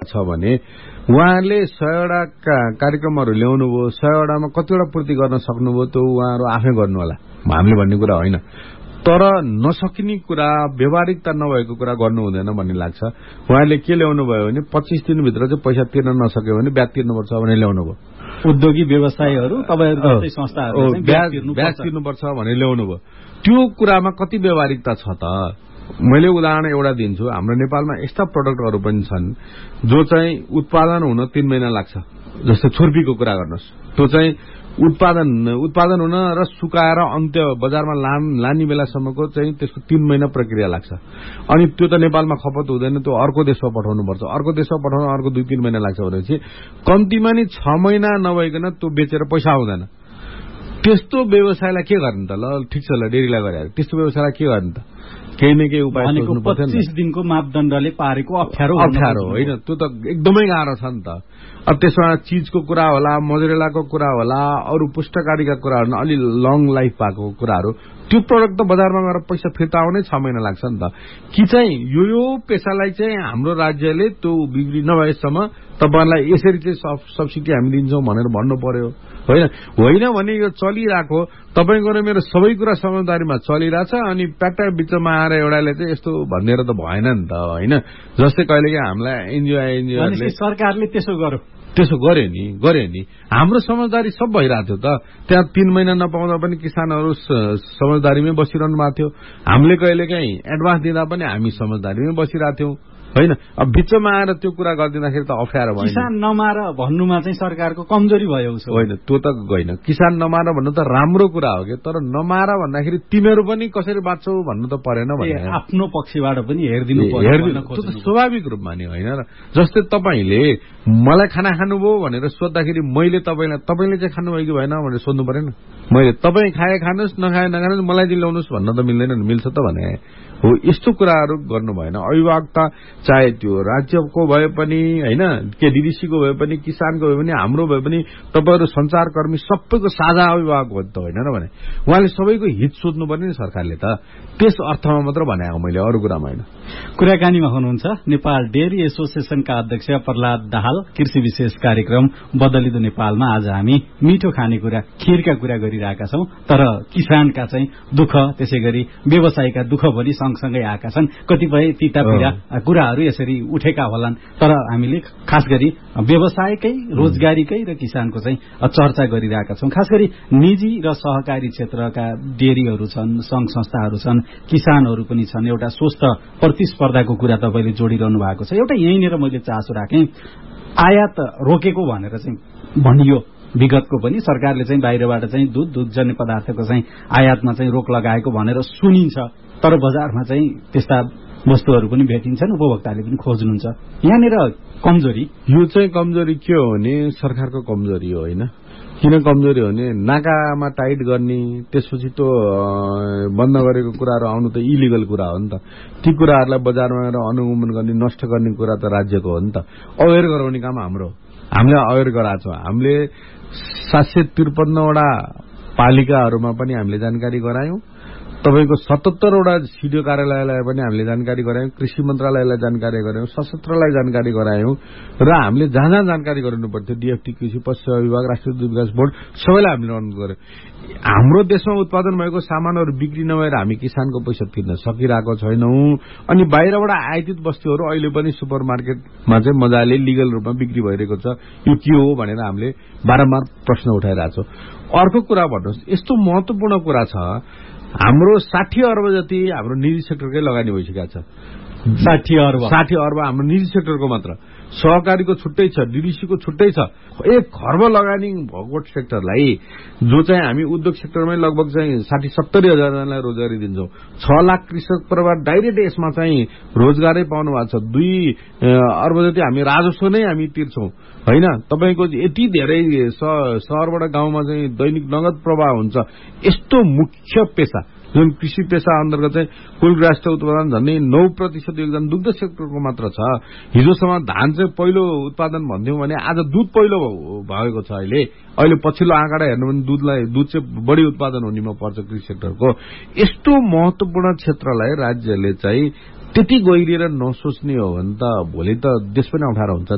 छ भने उहाँहरूले 100वटा कार्यक्रमहरू ल्याउनु भयो, 100वटामा कतिवटा पूर्ति गर्न सक्नुभयो त्यो उहाँहरू आफै गर्नु होला, हामीले भन्ने कुरा होइन। तर नसकिने कुरा, व्यवहारिकता नभएको कुरा गर्नु हुँदैन भन्ने लाग्छ। उहाँले के ल्याउनु भयो भने 25 दिनभित्र चाहिँ पैसा तिर्न नसक्यो भने ब्याज तिर्नुपर्छ भने ल्याउनु भयो। उद्योगी व्यवसायहरू तपाईँहरू जस्तै संस्थाहरू ब्याज तिर्नुपर्छ भने ल्याउनु भयो। त्यो कुरामा कति व्यवहारिकता छ त? मैले उदाहरण एउटा दिन्छु। हाम्रो नेपालमा यस्ता प्रडक्टहरू पनि छन् जो चाहिँ उत्पादन हुन 3 महिना लाग्छ। जस्तै छुर्पीको कुरा गर्नुहोस्, त्यो चाहिँ उत्पादन हुन र सुकाएर अन्त्य बजारमा लाने बेलासम्मको चाहिँ त्यसको 3 महिना प्रक्रिया लाग्छ। अनि त्यो त नेपालमा खपत हुँदैन, त्यो अर्को देशमा पठाउनुपर्छ, अर्को देशमा पठाउन अर्को 2-3 महिना लाग्छ भनेपछि कम्तीमा नि 6 महिना नभइकन त्यो बेचेर पैसा आउँदैन। त्यस्तो व्यवसायलाई के गर्ने त? ल ठिक छ, ल डेरीलाई गरे, त्यस्तो व्यवसायलाई के गर्ने त? केही न केही उपाय सोच्नु पर्छ नि। 25 दिनको मापदण्डले पारेको अप्ठ्यारो होइन, त्यो त एकदमै गाह्रो छ नि त। अब त्यसमा चीजको कुरा होला, मोजरेलाको कुरा होला, अरू पुष्टकारीका कुराहरू, अलि लङ लाइफ भएको कुराहरू, त्यो प्रडक्ट त बजारमा गएर पैसा फिर्ता आउनै 6 महिना लाग्छ नि त। कि चाहिँ यो पेसालाई चाहिँ हाम्रो राज्यले त्यो बिक्री नभएसम्म तपाईहरुलाई यसरी चाहिँ सब्सिडी हामी दिन्छौं भनेर भन्नु पर्यो, होइन भने यो चलिरहेको तपाईको र मेरो सबै कुरा समझदारीमा चलिरहेछ। अनि प्याट्टा बिचमा आएर एउटाले चाहिँ यस्तो भनेर त भएन नि त, होइन? जस्तै कहिलेकाहीँ हामीलाई एनजीओ सरकारले त्यसो गरे नि हाम्रो समझदारी सब भइरहेको थियो त। त्यहाँ 3 महिना नपाउँदा पनि किसानहरू समझदारीमै बसिरहनु भएको थियो। हामीले कहिलेकाहीँ एडभान्स दिँदा पनि हामी समझदारीमै बसिरहेको थियौं, होइन? अब बिचमा आएर त्यो कुरा गरिदिँदाखेरि त अप्ठ्यारो भयो। किसान नमार भन्नुमा चाहिँ सरकारको कमजोरी भयो उसो? होइन, त्यो त होइन। किसान नमार भन्नु त राम्रो कुरा हो के, तर नमार भन्दाखेरि तिमीहरू पनि कसरी बाँच्छौ भन्नु त परेन भने आफ्नो पक्षबाट पनि हेर्दिनु पर्यो। त्यो त स्वाभाविक रूपमा नि होइन र। जस्तै तपाईले मलाई खाना खानुभयो भनेर सोद्धाखेरि मैले तपाईले चाहिँ खानुभयो कि भएन भनेर सोध्नु परेन? मैले तपाईँ खाए खानुहोस्, नखाए नखानुहोस्, मलाई दिन ल्याउनुहोस् भन्न त मिल्दैन नि? मिल्छ त भने हो। यस्तो कुराहरू गर्नु भएन। अभिभावकता चाहे त्यो राज्यको भए पनि, होइन, के डीडीसीको भए पनि, किसानको भए पनि, हाम्रो भए पनि, तपाईहरु सञ्चारकर्मी सबैको साझा अभिभावक हो त, होइन र भने? उहाँले सबैको हित सोध्नु पर्ने नि सरकारले त। त्यस अर्थमा मात्र भनेको मैले, अरू कुरामा होइन। कुराकानीमा हुनुहुन्छ नेपाल डेयरी एसोसिएसनका अध्यक्ष प्रहलाद दाहाल। कृषि विशेष कार्यक्रम बदलिदो नेपालमा आज हामी मिठो खानेकुरा, खीरका कुरा गरिरहेका छौं। तर किसानका चाहिँ दुःख, त्यसैगरी व्यवसायका दुःख पनि सँगसँगै आएका छन्। कतिपय तिता पीडा कुराहरू यसरी उठेका होलान्, तर हामीले खास गरी व्यवसायकै, रोजगारीकै र किसानको चाहिँ चर्चा गरिरहेका छौं। खास गरी निजी र सहकारी क्षेत्रका डेरीहरू छन्, संघ संस्थाहरू छन्, किसानहरू पनि छन्। एउटा स्वस्थ प्रतिस्पर्धाको कुरा तपाईले जोडिरहनु भएको छ। एउटा यहीँनिर मैले चासो राखेँ, आयात रोकेको भनेर चाहिँ भनियो। विगतको पनि सरकारले चाहिँ बाहिरबाट चाहिँ दुधजन्य पदार्थको चाहिँ आयातमा चाहिँ रोक लगाएको भनेर सुनिन्छ। तर बजारमा चाहिँ त्यस्ता वस्तुहरू पनि भेटिन्छन्, उपभोक्ताले पनि खोज्नुहुन्छ। यहाँनिर कमजोरी, यो चाहिँ कमजोरी के हो भने सरकारको कमजोरी हो, होइन? किन कमजोरी हो भने नाकामा टाइट गर्ने, त्यसपछि त्यो बन्द गरेको कुराहरू आउनु त इलिगल कुरा हो नि त। ती कुराहरूलाई बजारमा गएर अनुगमन गर्ने, नष्ट गर्ने कुरा त राज्यको हो नि त। अवेर गराउने काम हाम्रो हो। हामीले अवेर गराएको छौँ। हामीले 753वटा पालिकाहरूमा पनि हामीले जानकारी गरायौं। तपाईको 77वटा सीडीओ कार्यालयलाई पनि हामीले जानकारी गरायौं, कृषि मन्त्रालयलाई जानकारी गरायौं, सशस्त्रलाई जानकारी गरायौं, र हामीले जहाँ जहाँ जानकारी गराउनु पर्थ्यो, डीएफटी, कृषि पशु विभाग, राष्ट्रिय दुध विकास बोर्ड, सबैलाई हामीले अनुरोध गर्यौं। हाम्रो देशमा उत्पादन भएको सामानहरू बिक्री नभएर हामी किसानको पैसा तिर्न सकिरहेको छैनौं। अनि बाहिरबाट आयातित वस्तुहरू अहिले पनि सुपर मार्केटमा चाहिँ मजाले लिगल रूपमा बिक्री भइरहेको छ। यो के हो भनेर हामीले बारम्बार प्रश्न उठाइरहेको छौं। अर्को कुरा भन्नुहोस्, यस्तो महत्वपूर्ण कुरा छ, हाम्रो 60 अर्ब जति हाम्रो निजी सेक्टरकै लगानी भइसकेको छ। 60 अर्ब हाम्रो निजी सेक्टरको मात्र। सहकारीको छुट्टै छ, डीडीसीको छुट्टै छ। 1 खर्ब लगानी भएको सेक्टरलाई, जो चाहिँ हामी उद्योग सेक्टरमै लगभग चाहिँ 60-70 हजार जनालाई रोजगारी दिन्छौं। 6 लाख कृषक परिवार डाइरेक्ट यसमा चाहिँ रोजगारै पाउनु भएको छ। 2 अर्ब जति हामी राजस्व नै हामी तिर्छौं, होइन? तपाईको यति धेरै शहरबाट गाउँमा चाहिँ दैनिक नगद प्रवाह हुन्छ। यस्तो मुख्य पेशा जुन कृषि पेशा अन्तर्गत चाहिँ कुल राष्ट्रिय उत्पादन झन्डै 9% योगदान दुग्ध सेक्टरको मात्र छ। हिजोसम्म धान चाहिँ पहिलो उत्पादन भन्थ्यौं भने आज दुध पहिलो भएको छ। अहिले पछिल्लो आँकडा हेर्नु भने दुध चाहिँ बढी उत्पादन हुनेमा पर्छ कृषि सेक्टरको। यस्तो महत्वपूर्ण क्षेत्रलाई राज्यले चाहिँ त्यति गहिरिएर नसोच्ने हो भने त भोलि त देश पनि अप्ठ्यारो हुन्छ।